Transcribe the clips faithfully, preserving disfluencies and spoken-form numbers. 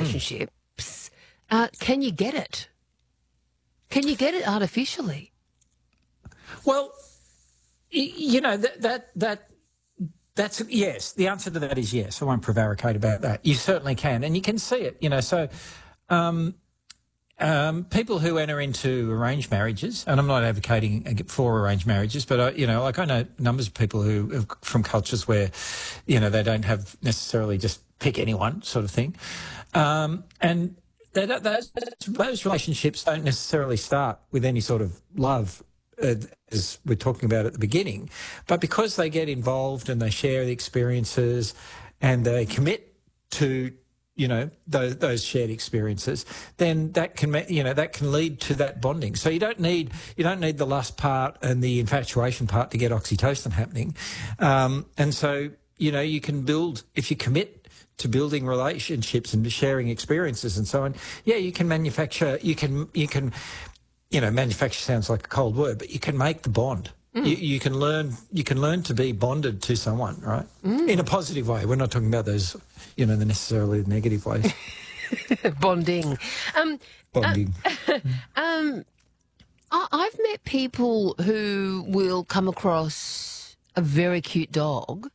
relationships, uh, can you get it? Can you get it artificially? Well, y- you know, that, that, that, that's, yes, the answer to that is yes. I won't prevaricate about that. You certainly can, and you can see it, you know, so, um, um, people who enter into arranged marriages, and I'm not advocating for arranged marriages, but, I, you know, like I know numbers of people who have from cultures where, you know, they don't have necessarily just pick anyone sort of thing. Um, and they don't, those, those relationships don't necessarily start with any sort of love, uh, as we're talking about at the beginning, but because they get involved and they share the experiences and they commit to, you know, those, those shared experiences, then that can, you know, that can lead to that bonding. So you don't need, you don't need the lust part and the infatuation part to get oxytocin happening. Um, and so, you know, you can build, if you commit to building relationships and sharing experiences and so on, yeah, you can manufacture, you can, you can, you know, manufacture sounds like a cold word, but you can make the bond. Mm. You, you can learn, you can learn to be bonded to someone, right? Mm. In a positive way. We're not talking about those, you know, the necessarily negative ways. Bonding. Um, Bonding. Uh, um, I, I've met people who will come across a very cute dog,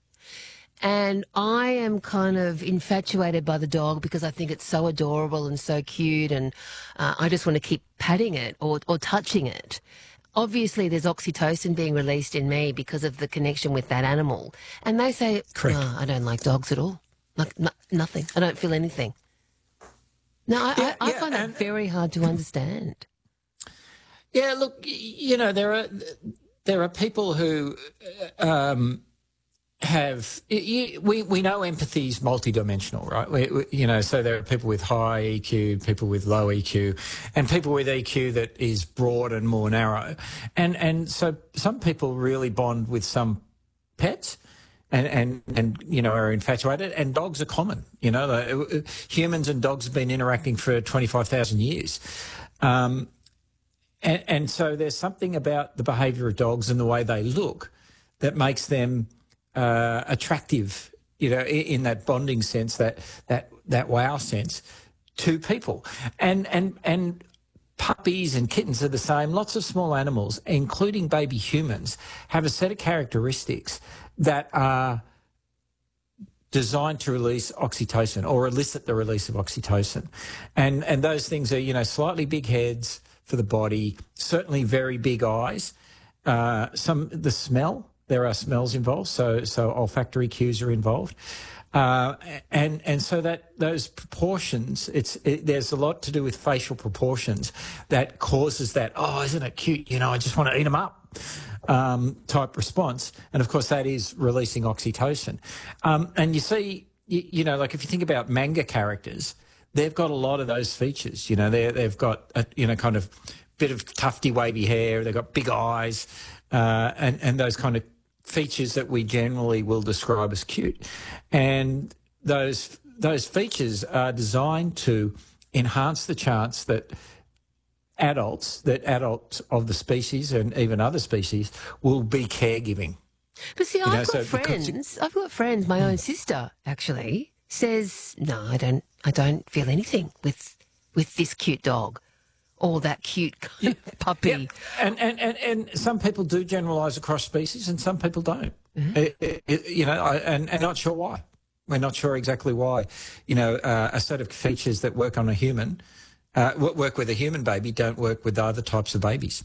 and I am kind of infatuated by the dog because I think it's so adorable and so cute, and uh, I just want to keep patting it or, or touching it. Obviously, there's oxytocin being released in me because of the connection with that animal. And they say, oh, I don't like dogs at all. Like, no, nothing. I don't feel anything. No, I, yeah, I, I yeah, find that very hard to understand. Yeah, look, you know, there are there are people who um, have you, we we know empathy is multidimensional, right? We, we, you know, so there are people with high E Q, people with low E Q, and people with E Q that is broad and more narrow. And and so some people really bond with some pets. And, and, and, you know, are infatuated, and dogs are common. You know, the, humans and dogs have been interacting for twenty-five thousand years. Um, and, and so there's something about the behaviour of dogs and the way they look that makes them uh, attractive, you know, in, in that bonding sense, that, that, that wow sense to people. And, and, and, puppies and kittens are the same. Lots of small animals, including baby humans, have a set of characteristics that are designed to release oxytocin or elicit the release of oxytocin. And and those things are, you know, slightly big heads for the body, certainly very big eyes, uh, some the smell, there are smells involved, so so olfactory cues are involved. Uh, and and so that those proportions, it's it, there's a lot to do with facial proportions that causes that, oh, isn't it cute? You know, I just want to eat them up um, type response. And of course, that is releasing oxytocin. Um, and you see, you, you know, like if you think about manga characters, they've got a lot of those features. You know, they they've got a, you know, kind of bit of tufty, wavy hair. They've got big eyes, uh, and and those kind of features that we generally will describe as cute. And those those features are designed to enhance the chance that adults, that adults of the species and even other species will be caregiving. But see, you I've know, got so friends, I've got friends, my own sister actually says, no, I don't, I don't feel anything with, with this cute dog. Or that cute kind yeah, of puppy. Yeah. And, and, and, and some people do generalise across species and some people don't. Mm-hmm. it, it, it, you know, I, and, and not sure why. We're not sure exactly why. You know, uh, a set of features that work on a human, uh, work with a human baby, don't work with other types of babies.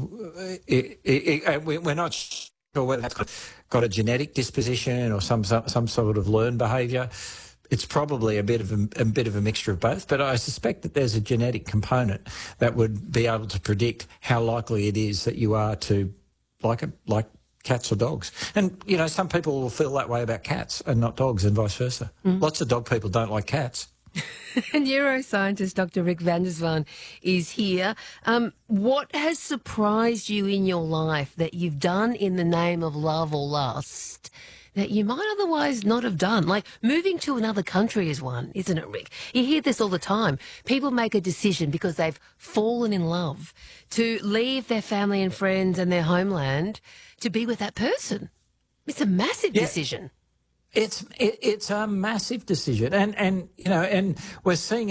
It, it, it, we're not sure whether that's got, got a genetic disposition or some, some, some sort of learned behaviour. It's probably a bit of a, a bit of a mixture of both, but I suspect that there's a genetic component that would be able to predict how likely it is that you are to like it, like cats or dogs. And, you know, some people will feel that way about cats and not dogs and vice versa. Mm. Lots of dog people don't like cats. Neuroscientist Doctor Rick van der Zwaan is here. Um, what has surprised you in your life that you've done in the name of love or lust that you might otherwise not have done? Like moving to another country is one, isn't it, Rick? You hear this all the time. People make a decision because they've fallen in love to leave their family and friends and their homeland to be with that person. It's a massive yeah. decision. It's it, it's a massive decision, and and you know, and we're seeing